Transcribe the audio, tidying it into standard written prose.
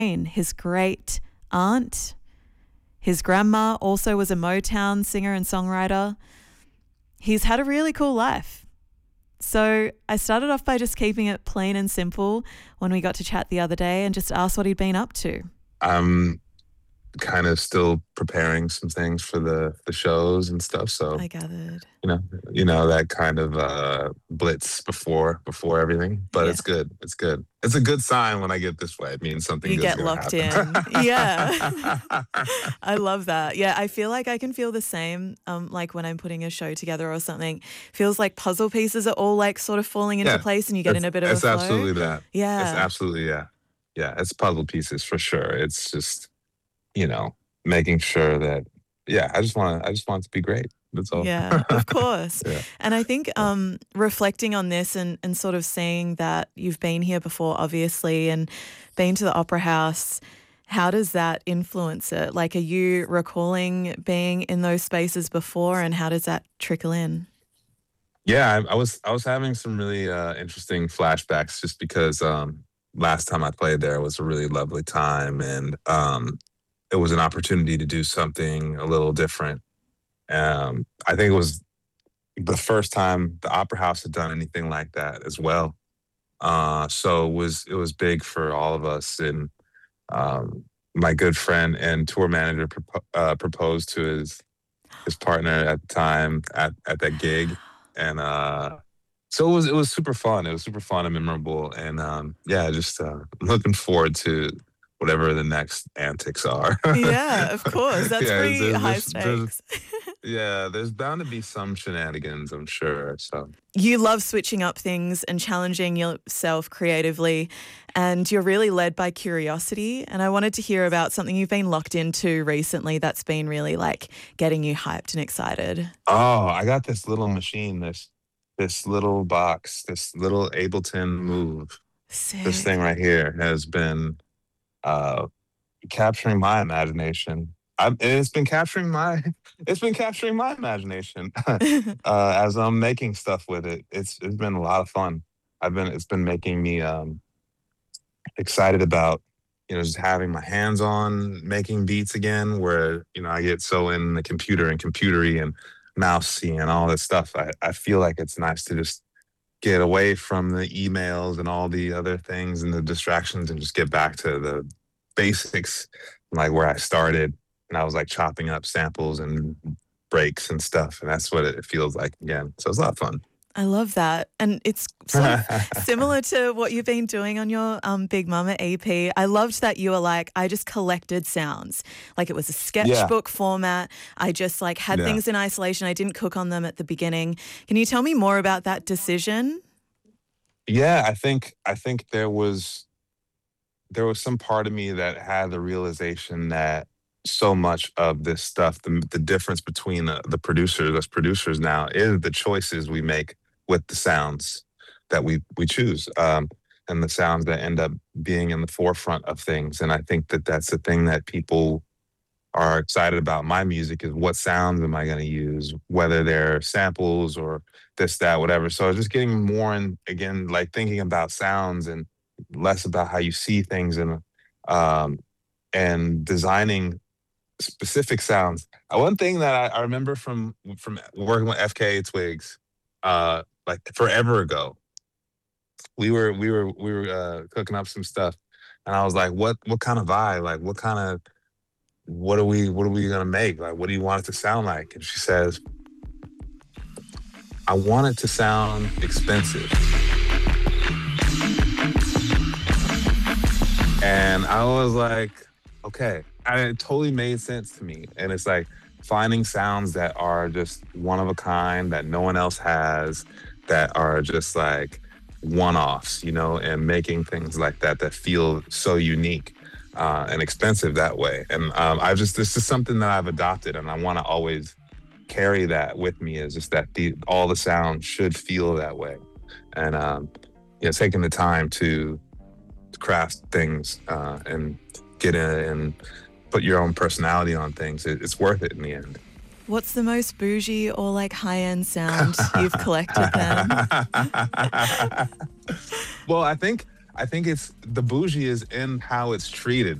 his great aunt. His grandma also was a Motown singer and songwriter. He's had a really cool life. So I started off by just keeping it plain and simple when we got to chat the other day and just asked what he'd been up to. I'm kind of still preparing some things for the shows and stuff. So I gathered. that kind of blitz before everything. But Yeah. it's good. It's good. It's a good sign when I get this way. It means something You good's get gonna locked happen. in. Yeah. I love that. Yeah, I feel like I can feel the same like when I'm putting a show together or something. Feels like puzzle pieces are all like sort of falling into Yeah, place and you get in a bit of a it's flow. absolutely that. It's Yeah. absolutely yeah. It's puzzle pieces for sure. It's just making sure that I just want it to be great. That's all. Yeah, of course. Yeah. And I think reflecting on this and sort of seeing that you've been here before, obviously, and been to the Opera House, how does that influence it? Like, are you recalling being in those spaces before and how does that trickle in? Yeah, I was having some really interesting flashbacks just because last time I played there was a really lovely time, and it was an opportunity to do something a little different. I think it was the first time the Opera House had done anything like that as well. So it was big for all of us, and my good friend and tour manager proposed to his partner at the time at that gig, and so it was super fun. It was super fun and memorable, and just looking forward to whatever the next antics are. Yeah, of course. That's Yeah, pretty high there's stakes. yeah, there's bound to be some shenanigans, I'm sure. So You love switching up things and challenging yourself creatively, and you're really led by curiosity. And I wanted to hear about something you've been locked into recently that's been really like getting you hyped and excited. oh, I got this little machine, this little box, this little Ableton Move. This Sick. thing right here has been uh capturing my imagination. It's been capturing my imagination as I'm making stuff with it. It's been a lot of fun. It's been making me excited about just having my hands on making beats again. Where I get so in the computer and computery and mousey and all this stuff. I feel like it's nice to just get away from the emails and all the other things and the distractions and just get back to the basics, like where I started. And I was like chopping up samples and breaks and stuff. And that's what it feels like again. So it's a lot of fun. I love that. And it's sort of similar to what you've been doing on your Big Mama EP. I loved that you were like, I just collected sounds. Like it was a sketchbook format. I just like had Yeah. things in isolation. I didn't cook on them at the beginning. Can you tell me more about that decision? Yeah, I think there was some part of me that had the realization that so much of this stuff, the difference between the producers, us producers now, is the choices we make with the sounds that we choose, and the sounds that end up being in the forefront of things. And I think that that's the thing that people are excited about my music is what sounds am I going to use, whether they're samples or this, that, whatever. So just getting more in again, like thinking about sounds and less about how you see things and designing specific sounds. One thing that I remember from working with FKA Twigs, like forever ago, we were cooking up some stuff, and I was like, what kind of vibe? Like, what are we gonna make? Like, what do you want it to sound like? And she says, I want it to sound expensive. And I was like, okay. And it totally made sense to me. And it's like finding sounds that are just one of a kind, that no one else has, that are just like one-offs, and making things like that that feel so unique and expensive that way. And this is something that I've adopted, and I want to always carry that with me, is just that all the sounds should feel that way. And taking the time to craft things and get in and put your own personality on things, it's worth it in the end. What's the most bougie or like high-end sound you've collected then? Well, I think I think it's the bougie is in how it's treated.